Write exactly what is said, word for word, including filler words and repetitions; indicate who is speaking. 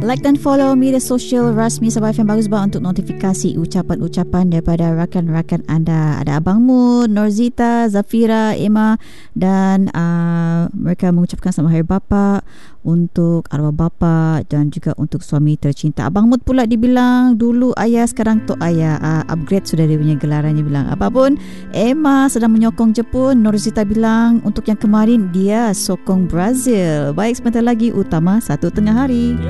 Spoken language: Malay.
Speaker 1: Like dan follow media sosial rasmi Sabah F M Bagus Bah untuk notifikasi ucapan-ucapan daripada rakan-rakan anda. Ada Abang Moon, Norzita, Zafira, Emma dan uh, mereka mengucapkan selamat Hari Bapa untuk arwah bapa dan juga untuk suami tercinta. Abang Mood pula dibilang dulu ayah, sekarang tok ayah. Uh, upgrade sudah dia punya gelarannya, bilang. Apapun, Emma sedang menyokong Jepun. Norzita bilang untuk yang kemarin dia sokong Brazil. Baik, sebentar lagi utama satu tengah hari.